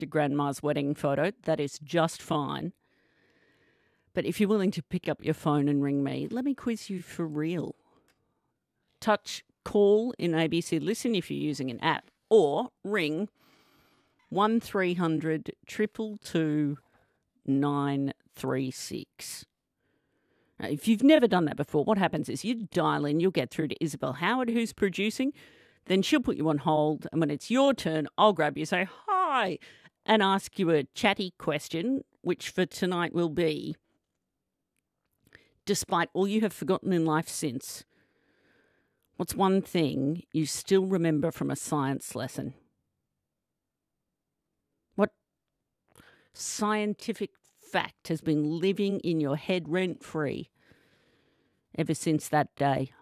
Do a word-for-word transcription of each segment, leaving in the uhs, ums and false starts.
a grandma's wedding photo. That is just fine. But if you're willing to pick up your phone and ring me, let me quiz you for real. Touch call in A B C Listen if you're using an app, or ring one three hundred two two two nine three six. Now, if you've never done that before, what happens is you dial in, you'll get through to Isabel Howard, who's producing, then she'll put you on hold, and when it's your turn, I'll grab you, say hi, and ask you a chatty question, which for tonight will be, despite all you have forgotten in life since, what's one thing you still remember from a science lesson? What scientific fact has been living in your head rent-free ever since that day?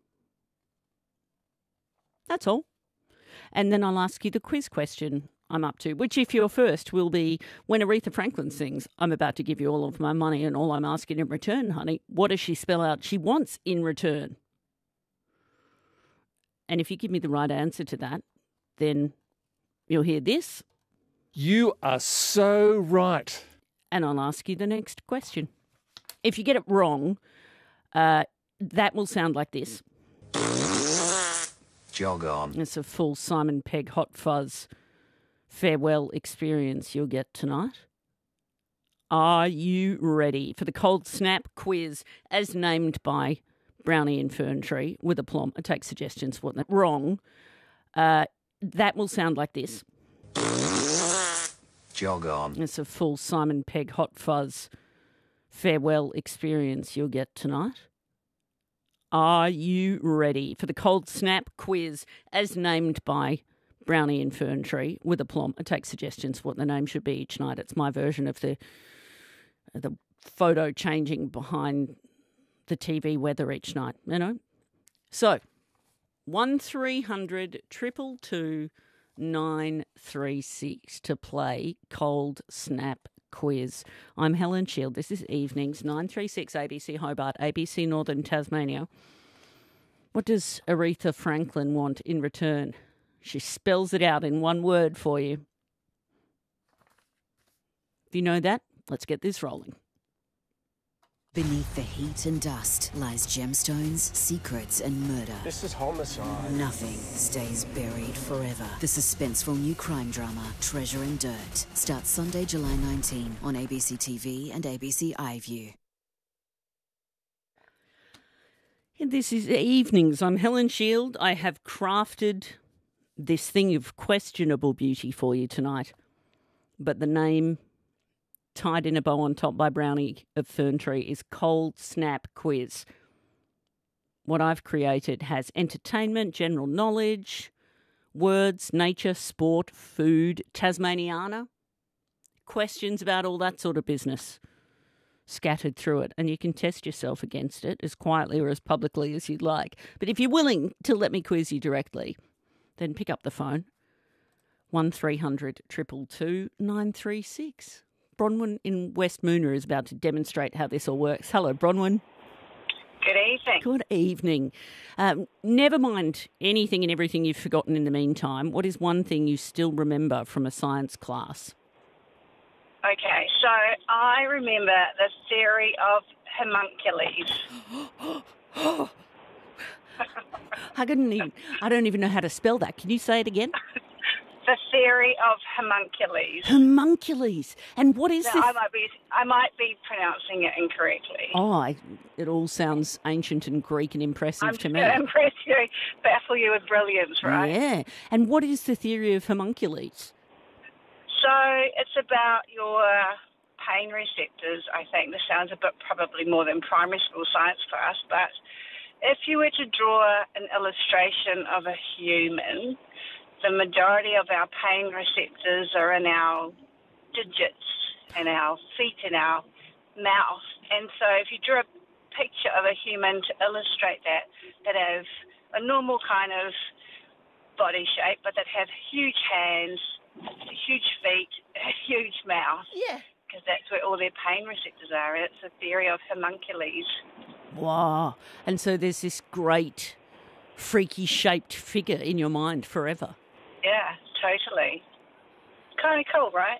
That's all. And then I'll ask you the quiz question I'm up to, which, if you're first, will be when Aretha Franklin sings, "I'm about to give you all of my money and all I'm asking in return, honey," what does she spell out she wants in return? And if you give me the right answer to that, then you'll hear this. You are so right. And I'll ask you the next question. If you get it wrong, uh, that will sound like this. Jog on. It's a full Simon Pegg Hot Fuzz farewell experience you'll get tonight. Are you ready for the Cold Snap quiz as named by Brownie and Fern Tree with aplomb? I take suggestions for that. Wrong. Uh, that will sound like this. Jog on. It's a full Simon Pegg Hot Fuzz farewell experience you'll get tonight. Are you ready for the Cold Snap quiz as named by Brownie and Fern Tree with aplomb? I take suggestions for what the name should be each night. It's my version of the the photo changing behind the T V weather each night, you know. So, one three hundred two two two nine three six to play Cold Snap quiz. I'm Helen Shield. This is Evenings, nine three six A B C Hobart, A B C Northern Tasmania. What does Aretha Franklin want in return? She spells it out in one word for you. If you know that, let's get this rolling. Beneath the heat and dust lies gemstones, secrets and murder. This is homicide. Nothing stays buried forever. The suspenseful new crime drama, Treasure and Dirt, starts Sunday, July nineteenth on A B C T V and A B C iView. And this is Evenings. I'm Helen Shield. I have crafted this thing of questionable beauty for you tonight. But the name tied in a bow on top by Brownie of Fern Tree is Cold Snap Quiz. What I've created has entertainment, general knowledge, words, nature, sport, food, Tasmaniana, questions about all that sort of business scattered through it. And you can test yourself against it as quietly or as publicly as you'd like. But if you're willing to let me quiz you directly, then pick up the phone, one three hundred two two two nine three six. Bronwyn in West Moona is about to demonstrate how this all works. Hello, Bronwyn. Good evening. Good evening. Um, never mind anything and everything you've forgotten in the meantime. What is one thing you still remember from a science class? Okay, so I remember the theory of homunculus. I couldn't even, I don't even know how to spell that. Can you say it again? The theory of homunculus. Homunculus. And what is Now, this? I might be, I might be pronouncing it incorrectly. Oh, I, it all sounds ancient and Greek and impressive I'm to me. going to impress you, baffle you with brilliance, right? Yeah. And what is the theory of homunculus? So it's about your pain receptors, I think. This sounds a bit probably more than primary school science class, but if you were to draw an illustration of a human, the majority of our pain receptors are in our digits and our feet and our mouth. And so if you drew a picture of a human to illustrate that, that have a normal kind of body shape, but that have huge hands, huge feet, a huge mouth. Yeah. Because that's where all their pain receptors are. It's a theory of homunculus. Wow. And so there's this great freaky shaped figure in your mind forever. Yeah, totally. kind of cool, right?